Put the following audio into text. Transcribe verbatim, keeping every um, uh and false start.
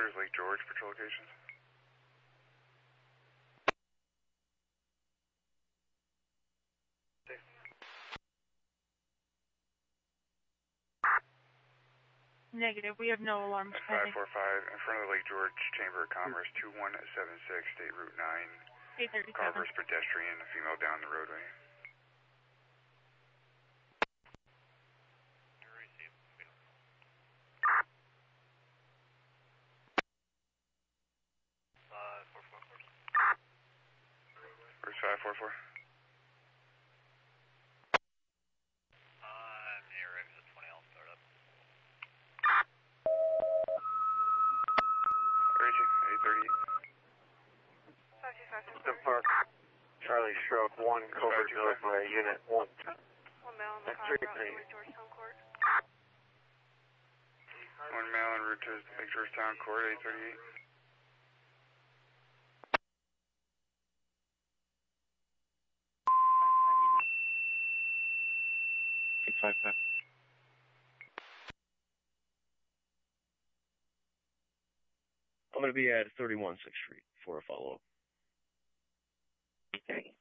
Here's Lake George patrol locations. Negative. We have no alarms five pending. four five in front of the Lake George Chamber of Commerce, two one seven six, State Route nine. eight thirty-seven. Car versus pedestrian, a female down the roadway. Where's five four four? Uh, near exit twenty, I'll start up. eight thirty. Clifton Park, Charlie Stroke, one Covert Notify, Unit one. One male in the car, route to Lake Georgetown Court. One male en route to Lake Georgetown Court, eight thirty-eight. six five five. I'm going to be at thirty-one sixth Street for a follow-up. Okay.